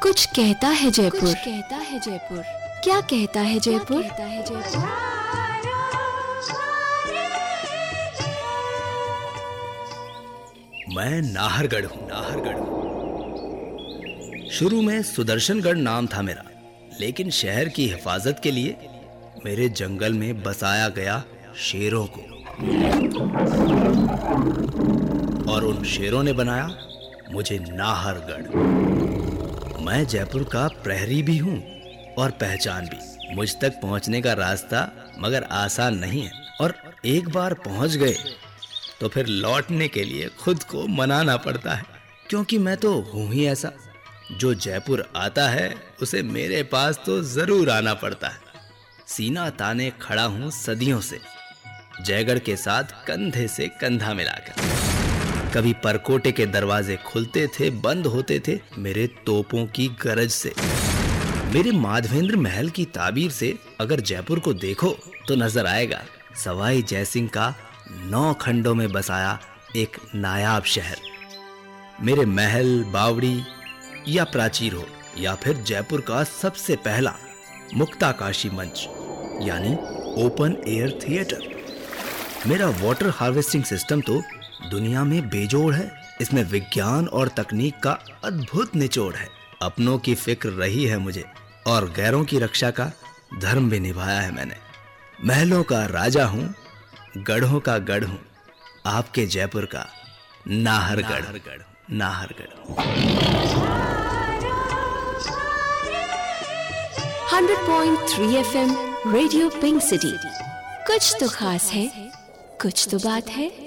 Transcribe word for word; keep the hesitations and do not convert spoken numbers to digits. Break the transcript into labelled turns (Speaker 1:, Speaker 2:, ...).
Speaker 1: कुछ कहता है जयपुर, कुछ कहता है जयपुर, क्या कहता है जयपुर, कहता है जयपुर।
Speaker 2: मैं नाहरगढ़ हूँ, नाहरगढ़ हूँ। शुरू में सुदर्शनगढ़ नाम था मेरा, लेकिन शहर की हिफाजत के लिए मेरे जंगल में बसाया गया शेरों को, और उन शेरों ने बनाया मुझे नाहरगढ़। मैं जयपुर का प्रहरी भी हूँ और पहचान भी। मुझ तक पहुँचने का रास्ता मगर आसान नहीं है, और एक बार पहुँच गए तो फिर लौटने के लिए खुद को मनाना पड़ता है, क्योंकि मैं तो हूँ ही ऐसा। जो जयपुर आता है उसे मेरे पास तो जरूर आना पड़ता है। सीना ताने खड़ा हूँ सदियों से, जयगढ़ के साथ कंधे से कंधा मिलाकर। कभी परकोटे के दरवाजे खुलते थे, बंद होते थे मेरे तोपों की गरज से। मेरे माधवेंद्र महल की ताबीर से अगर जयपुर को देखो तो नजर आएगा सवाई जयसिंह का नौ खंडों में बसाया एक नायाब शहर। मेरे महल, बावड़ी या प्राचीर हो, या फिर जयपुर का सबसे पहला मुक्ताकाशी मंच यानी ओपन एयर थिएटर। मेरा वाटर हार्वेस्टिंग सिस्टम तो दुनिया में बेजोड़ है। इसमें विज्ञान और तकनीक का अद्भुत निचोड़ है। अपनों की फिक्र रही है मुझे, और गैरों की रक्षा का धर्म भी निभाया है मैंने। महलों का राजा हूँ, गढ़ों का गढ़ हूँ, आपके जयपुर का Nahargarh, Nahargarh.
Speaker 1: Hundred point three F M radio pink city. कुछ तो खास है, कुछ तो बात है।